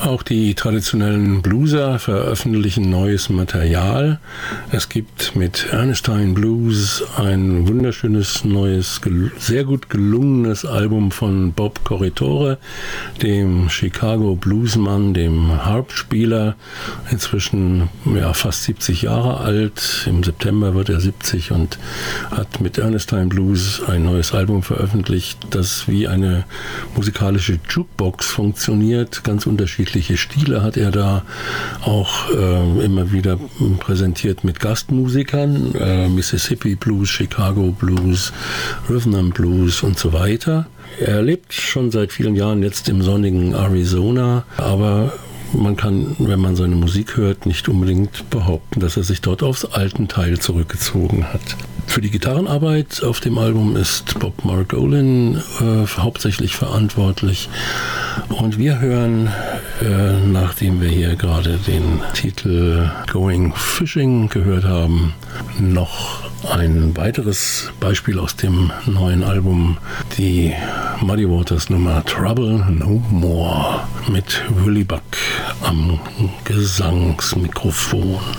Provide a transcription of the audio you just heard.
Auch die traditionellen Blueser veröffentlichen neues Material. Es gibt mit Ernestine Blues ein wunderschönes, neues, sehr gut gelungenes Album von Bob Corritore, dem Chicago Bluesmann, dem Harpspieler, inzwischen fast 70 Jahre alt. Im September wird er 70 und hat mit Ernestine Blues ein neues Album veröffentlicht, das wie eine musikalische Jukebox funktioniert. Ganz unterschiedliche Stile hat er da auch immer wieder präsentiert mit Gastmusikern, Mississippi Blues, Chicago Blues, Rhythm and Blues und so weiter. Er lebt schon seit vielen Jahren jetzt im sonnigen Arizona, aber man kann, wenn man seine Musik hört, nicht unbedingt behaupten, dass er sich dort aufs Altenteil zurückgezogen hat. Für die Gitarrenarbeit auf dem Album ist Bob Margolin hauptsächlich verantwortlich. Und wir hören, nachdem wir hier gerade den Titel Going Fishing gehört haben, noch ein weiteres Beispiel aus dem neuen Album, die Muddy Waters Nummer Trouble No More mit Willie Buck am Gesangsmikrofon.